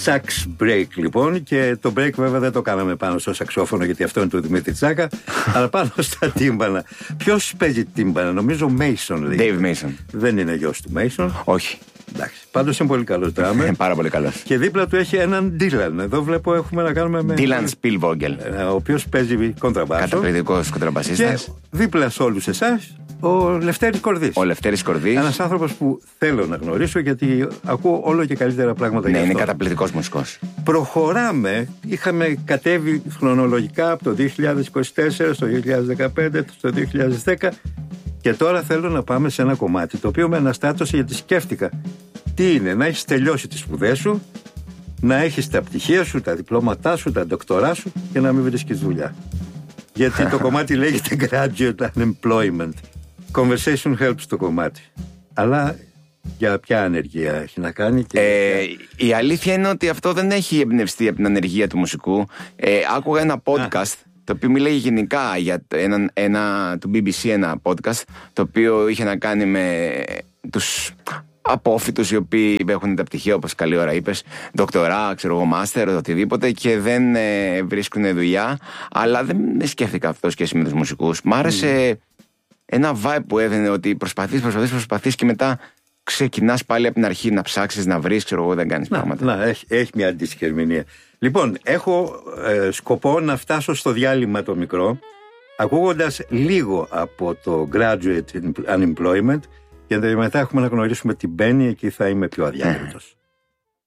Sax break λοιπόν, και το break βέβαια δεν το κάναμε πάνω στο σαξόφωνο γιατί αυτό είναι του Δημήτρη Τσάκα, αλλά πάνω στα τύμπανα. Ποιος παίζει τύμπανα? Νομίζω Mason λέει. Dave Mason. Δεν είναι γιος του Mason. Όχι. Εντάξει. Πάντως είναι πολύ καλός drummer. Πάρα πολύ καλός. Και δίπλα του έχει έναν Dylan. Εδώ βλέπω έχουμε να κάνουμε με Dylan Spielvogel, ο οποίος παίζει κοντραμπάσο. καταπληκτικός κοντραμπασίστας. Και δίπλα σε όλους εσάς ο Λευτέρης Κορδής. Ο Λευτέρης Κορδής. Ένας άνθρωπος που θέλω να γνωρίσω γιατί ακούω όλο και καλύτερα πράγματα για Ναι, αυτό. είναι καταπληκτικός μουσικός. Προχωράμε, είχαμε κατέβει χρονολογικά από το 2024 στο 2015, στο 2010 και τώρα θέλω να πάμε σε ένα κομμάτι το οποίο με αναστάτωσε γιατί σκέφτηκα τι είναι να έχεις τελειώσει τις σπουδές σου, να έχεις τα πτυχία σου, τα διπλώματά σου, τα ντοκτορά σου και να μην βρίσκεις δουλειά. Γιατί το κομμάτι λέγεται Graduate Unemployment. Conversation helps το κομμάτι. Αλλά για ποια ανεργία έχει να κάνει? Η αλήθεια είναι ότι αυτό δεν έχει εμπνευστεί από την ανεργία του μουσικού. Άκουγα ένα podcast το οποίο μιλάει γενικά για του BBC, ένα podcast το οποίο είχε να κάνει με τους απόφοιτους οι οποίοι έχουν τα πτυχία, όπως καλή ώρα είπες, δοκτορά, ξέρω εγώ, μάστερ, οτιδήποτε, και δεν βρίσκουν δουλειά. Αλλά δεν σκέφτηκα αυτό σχέση με τους μουσικούς. Μ' άρεσε ένα vibe που έδινε ότι προσπαθείς και μετά ξεκινάς πάλι από την αρχή να ψάξεις, να βρεις, ξέρω εγώ, δεν κάνεις πράγματα. Έχει μια αντίστοιχη ερμηνεία. Λοιπόν, έχω σκοπό να φτάσω στο διάλειμμα το μικρό, ακούγοντας λίγο από το Graduate Unemployment, και μετά έχουμε να γνωρίσουμε την Μπέννη, εκεί θα είμαι πιο αδιάκριτος.